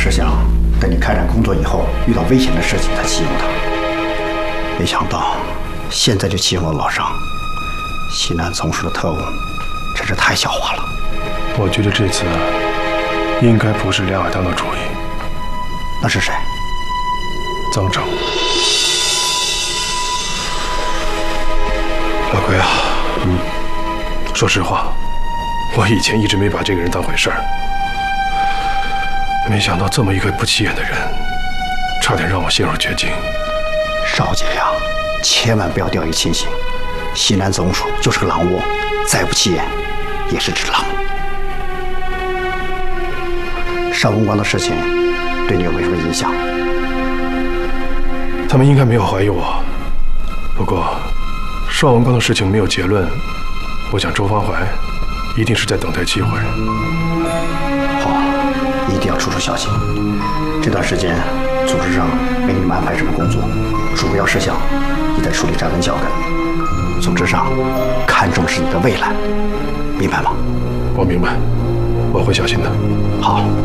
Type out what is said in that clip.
是想等你开展工作以后遇到危险的事情才启用他，没想到现在就启用了老张。西南总署的特务真是太狡猾了。 我觉得这次应该不是梁亚当的主意。 那是谁？ 曾正。老奎啊，说实话，我以前一直没把这个人当回事儿，没想到这么一个不起眼的人，差点让我陷入绝境。 少杰呀，千万不要掉以轻心。西南总署就是个狼窝，再不起眼也是只狼。邵文光的事情对你有没有什么影响？ 他们应该没有怀疑我，不过邵文光的事情没有结论，我想周方怀一定是在等待机会。 好，一定要处处小心。这段时间组织上没给你们安排什么工作，主要事项你得处理扎根脚跟。组织上看重是你的未来，明白吗？ 我明白，我会小心的。 好。